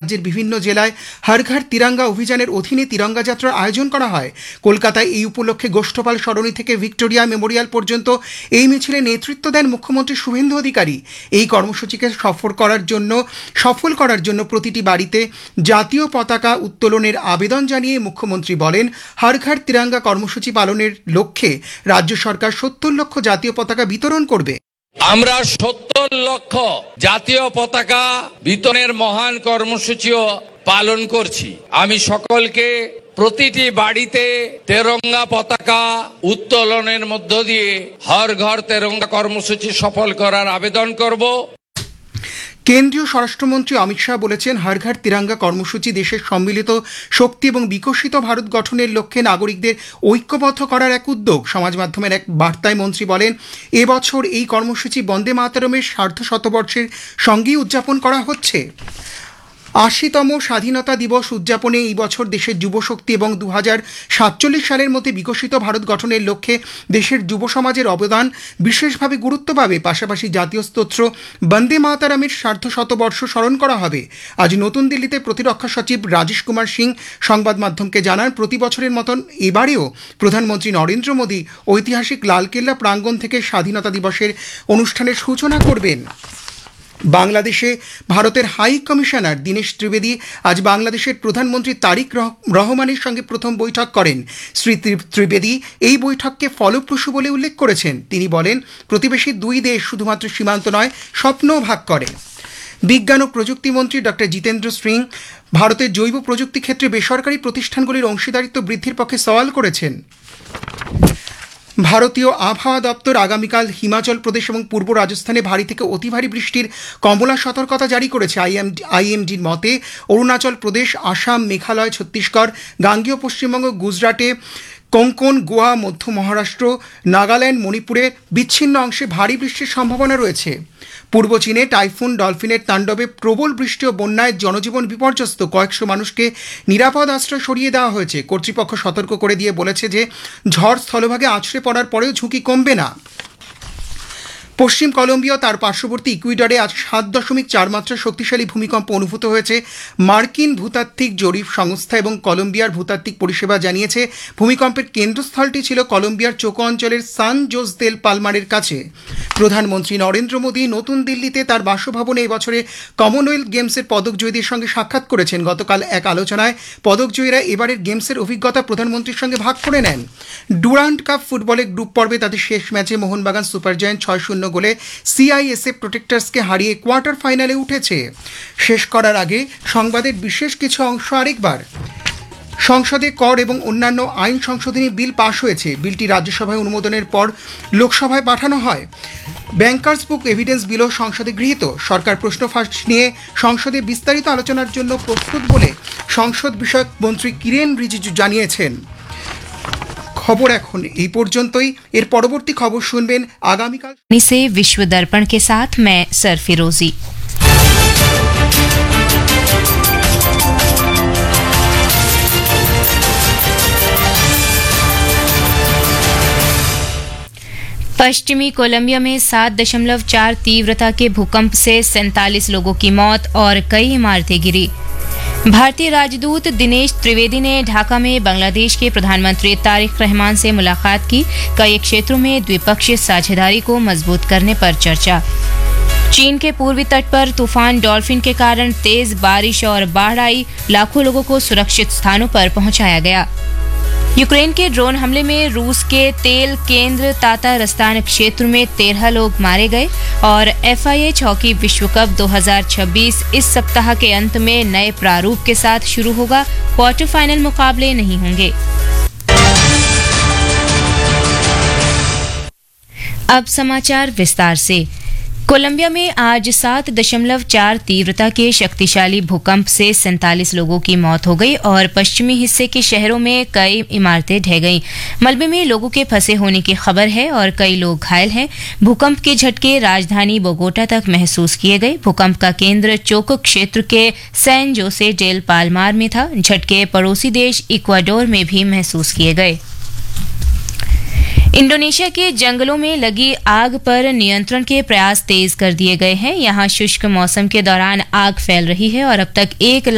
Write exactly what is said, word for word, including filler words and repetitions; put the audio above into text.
রাজ্যের বিভিন্ন জেলায় হর ঘর তিরঙ্গা অভিযানের অধীনে তিরঙ্গা যাত্রার আয়োজন করা হয়। কলকাতায় এই উপলক্ষে গোষ্ঠপাল সরণি থেকে ভিক্টোরিয়া মেমোরিয়াল পর্যন্ত এই মিছিলে নেতৃত্ব দেন মুখ্যমন্ত্রী শুভেন্দু অধিকারী। এই কর্মসূচিকে সফল করার জন্য সফল করার জন্য প্রতিটি বাড়িতে জাতীয় পতাকা উত্তোলনের আবেদন জানিয়ে মুখ্যমন্ত্রী বলেন, হর ঘর তিরঙ্গা কর্মসূচি পালনের লক্ষ্যে রাজ্য সরকার সত্তর লক্ষ জাতীয় পতাকা বিতরণ করবে। আমরা সত্তর লক্ষ জাতীয় পতাকা বিতরণের মহান কর্মসূচিও পালন করছি। আমি সকলকে প্রতিটি বাড়িতে তেরঙ্গা পতাকা উত্তোলনের মধ্য দিয়ে হর ঘর তেরঙ্গা কর্মসূচি সফল করার আবেদন করব। কেন্দ্রীয় স্বরাষ্ট্রমন্ত্রী অমিত শাহ বলেছেন, হর ঘর তিরঙ্গা কর্মসূচি দেশের সম্মিলিত শক্তি এবং বিকশিত ভারত গঠনের লক্ষ্যে নাগরিকদের ঐক্যবদ্ধ করার এক উদ্যোগ। সমাজ মাধ্যমের এক বার্তায় মন্ত্রী বলেন, এবছর এই কর্মসূচি বন্দে মাতরমের সার্ধ শতবর্ষের সঙ্গেই উদযাপন করা হচ্ছে। আশিতম স্বাধীনতা দিবস উদযাপনে এই বছর দেশের যুবশক্তি এবং দু হাজার সাতচল্লিশ সালের মধ্যে বিকশিত ভারত গঠনের লক্ষ্যে দেশের যুব সমাজের অবদান বিশেষভাবে গুরুত্ব পাবে। পাশাপাশি জাতীয় স্তোত্র বন্দে মাতরমের সার্ধ শতবর্ষ স্মরণ করা হবে। আজ নতুন দিল্লিতে প্রতিরক্ষা সচিব রাজেশ কুমার সিং সংবাদ মাধ্যমকে জানান, প্রতি বছরের মতন এবারেও প্রধানমন্ত্রী নরেন্দ্র মোদী ঐতিহাসিক লালকেল্লা প্রাঙ্গণ থেকে স্বাধীনতা দিবসের অনুষ্ঠানের সূচনা করবেন। বাংলাদেশে ভারতের হাই কমিশনার দীনেশ ত্রিবেদী আজ বাংলাদেশের প্রধানমন্ত্রী তারিক রহমানের সঙ্গে প্রথম বৈঠক করেন। শ্রী ত্রিবেদী এই বৈঠককে ফলপ্রসূ বলে উল্লেখ করেছেন। তিনি বলেন, প্রতিবেশী দুই দেশ শুধুমাত্র সীমান্ত নয়, স্বপ্নও ভাগ করে। বিজ্ঞান ও প্রযুক্তি মন্ত্রী ডক্টর জিতেন্দ্র সিং ভারতের জৈব প্রযুক্তি ক্ষেত্রে বেসরকারি প্রতিষ্ঠানগুলির অংশীদারিত্ব বৃদ্ধির পক্ষে সওয়াল করেছেন। ভারতীয় আবহাওয়া দপ্তর আগামীকাল হিমাচল প্রদেশ এবং পূর্ব রাজস্থানে ভারী থেকে অতি ভারী বৃষ্টির কমলা সতর্কতা জারি করেছে। আইএমডির মতে অরুণাচল প্রদেশ, আসাম, মেঘালয়, ছত্তিশগড়, গাঙ্গেয় পশ্চিমবঙ্গ, গুজরাটে, কোঙ্কন, গোয়া, মধ্য মহারাষ্ট্র, নাগাল্যান্ড, মণিপুরে বিচ্ছিন্ন অংশে ভারী বৃষ্টির সম্ভাবনা রয়েছে। পূর্ব চীনে টাইফুন ডলফিনের তাণ্ডবে প্রবল বৃষ্টি ও বন্যায় জনজীবন বিপর্যস্ত। কয়েকশো মানুষকে নিরাপদ আশ্রয় সরিয়ে দেওয়া হয়েছে। কর্তৃপক্ষ সতর্ক করে দিয়ে বলেছে যে ঝড় স্থলভাগে আছড়ে পড়ার পরেও ঝুঁকি কমবে না। পশ্চিম কলম্বিয়া তার পার্শ্ববর্তী ইকুয়েডরে আজ সাত দশমিক চার মাত্রার শক্তিশালী ভূমিকম্প অনুভূত হয়েছে। মার্কিন ভূতাত্ত্বিক জরিপ সংস্থা এবং কলম্বিয়ার ভূতাত্ত্বিক পরিষেবা জানিয়েছে, ভূমিকম্পের কেন্দ্রস্থলটি ছিল কলম্বিয়ার চোকো অঞ্চলের সান জোস দেল পালমারের কাছে। প্রধানমন্ত্রী নরেন্দ্র মোদী নতুন দিল্লিতে তার বাসভবনে এবছরে কমনওয়েলথ গেমসের পদকজয়ীদের সঙ্গে সাক্ষাৎ করেছেন। গতকাল এক আলোচনায় পদকজয়ীরা এবারের গেমসের অভিজ্ঞতা প্রধানমন্ত্রীর সঙ্গে ভাগ করে নেন। ডুরান্ড কাপ ফুটবলের গ্রুপ পর্বে তাদের শেষ ম্যাচে মোহনবাগান সুপার জায়ান্ট ছয় শূন্য গোলে সিআইএসএফ প্রোটেক্টার্সকে হারিয়ে কোয়ার্টার ফাইনালে উঠেছে। শেষ করার আগে সংবাদের বিশেষ কিছু অংশ আরেকবার। সংসদে কর এবং অন্যান্য আইন সংশোধনী বিল পাশ হয়েছে। বিলটি রাজ্যসভায় অনুমোদনের পর লোকসভায় পাঠানো হয়। ব্যাংকার্স বুক এভিডেন্স বিলও সংসদে গৃহীত। সরকার প্রশ্ন ফাঁস নিয়ে সংসদে বিস্তারিত আলোচনার জন্য প্রস্তুত বলে সংসদ বিষয়ক মন্ত্রী কিরেন রিজিজু জানিয়েছেন। খবর এখন এই পর্যন্তই। এর পরবর্তী খবর শুনবেন আগামীকাল। से विश्व दर्पण के साथ मैं सरफिरोजी। पश्चिमी कोलंबिया में सात दशमलव चार तीव्रता के भूकंप से सैंतालीस लोगों की मौत और कई इमारतें गिरी। भारतीय राजदूत दिनेश त्रिवेदी ने ढाका में बांग्लादेश के प्रधानमंत्री तारिक रहमान से मुलाकात की। कई क्षेत्रों में द्विपक्षीय साझेदारी को मजबूत करने पर चर्चा। चीन के पूर्वी तट पर तूफान डॉल्फिन के कारण तेज बारिश और बाढ़ आई, लाखों लोगों को सुरक्षित स्थानों पर पहुंचाया गया। यूक्रेन के ड्रोन हमले में रूस के तेल केंद्र तातारस्तान क्षेत्र में तेरह लोग मारे गए और एफआईएच हॉकी विश्व कप दो हज़ार छब्बीस इस सप्ताह के अंत में नए प्रारूप के साथ शुरू होगा। क्वार्टर फाइनल मुकाबले नहीं होंगे। अब समाचार विस्तार से। कोलंबिया में आज सात दशमलव चार तीव्रता के शक्तिशाली भूकंप से सैंतालीस लोगों की मौत हो गई और पश्चिमी हिस्से के शहरों में कई इमारतें ढह गईं। मलबे में लोगों के फंसे होने की खबर है और कई लोग घायल हैं। भूकंप के झटके राजधानी बोगोटा तक महसूस किए गए। भूकंप का केंद्र चोको क्षेत्र के सैन जोसे डेल पालमार में था। झटके पड़ोसी देश इक्वाडोर में भी महसूस किए गए। इंडोनेशिया के जंगलों में लगी आग पर नियंत्रण के प्रयास तेज कर दिए गए हैं। यहां शुष्क मौसम के दौरान आग फैल रही है और अब तक एक